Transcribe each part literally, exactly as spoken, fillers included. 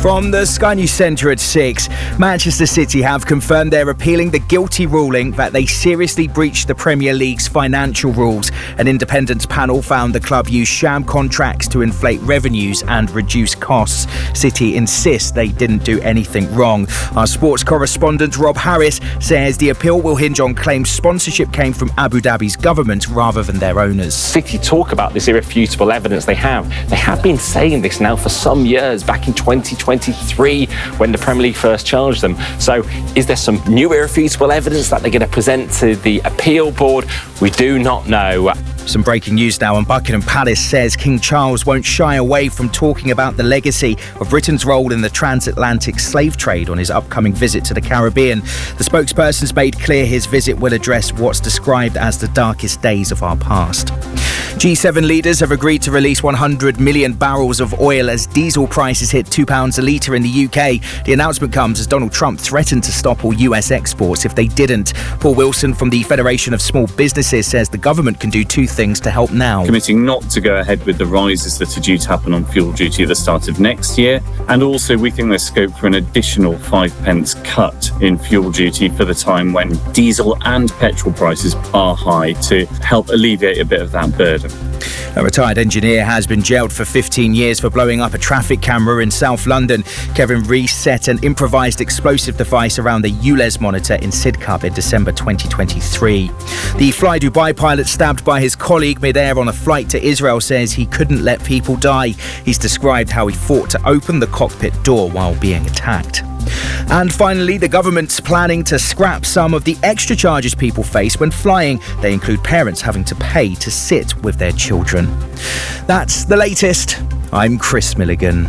From the Sky News Centre at six, Manchester City have confirmed they're appealing the guilty ruling that they seriously breached the Premier League's financial rules. An independent panel found the club used sham contracts to inflate revenues and reduce costs. City insist they didn't do anything wrong. Our sports correspondent Rob Harris says the appeal will hinge on claims sponsorship came from Abu Dhabi's government rather than their owners. City talk about this irrefutable evidence they have. They have been saying this now for some years, back in twenty twenty-three when the Premier League first charged them. So is there some new irrefutable evidence that they're going to present to the appeal board? We do not know. Some breaking news now, and Buckingham Palace says King Charles won't shy away from talking about the legacy of Britain's role in the transatlantic slave trade on his upcoming visit to the Caribbean. The spokesperson's made clear his visit will address what's described as the darkest days of our past. G seven leaders have agreed to release one hundred million barrels of oil as diesel prices hit two pounds a litre in the U K. The announcement comes as Donald Trump threatened to stop all U S exports if they didn't. Paul Wilson from the Federation of Small Businesses says the government can do two things to help now. Committing not to go ahead with the rises that are due to happen on fuel duty at the start of next year. And also we think there's scope for an additional five pence cut in fuel duty for the time when diesel and petrol prices are high to help alleviate a bit of that burden. A retired engineer has been jailed for fifteen years for blowing up a traffic camera in South London. Kevin Rees set an improvised explosive device around the U L E S monitor in Sidcup in December twenty twenty-three. The Fly Dubai pilot stabbed by his colleague mid-air on a flight to Israel says he couldn't let people die. He's described how he fought to open the cockpit door while being attacked. And finally, the government's planning to scrap some of the extra charges people face when flying. They include parents having to pay to sit with their children. That's the latest. I'm Chris Milligan.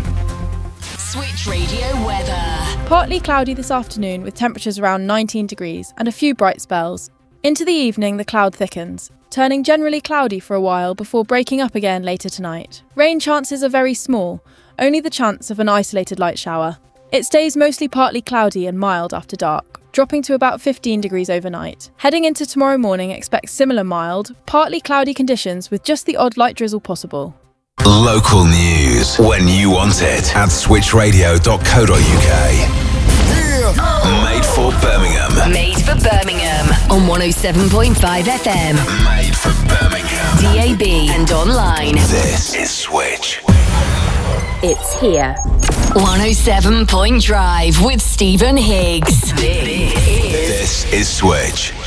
Switch Radio weather. Partly cloudy this afternoon with temperatures around nineteen degrees and a few bright spells. Into the evening, the cloud thickens, turning generally cloudy for a while before breaking up again later tonight. Rain chances are very small, only the chance of an isolated light shower. It stays mostly partly cloudy and mild after dark, dropping to about fifteen degrees overnight. Heading into tomorrow morning, expect similar mild, partly cloudy conditions with just the odd light drizzle possible. Local news when you want it at switch radio dot co dot uk. Made for Birmingham. Made for Birmingham on one oh seven point five F M. Made for Birmingham. D A B and online. This is Switch. It's here. one oh seven Point Drive with Stephen Higgs. This is Switch.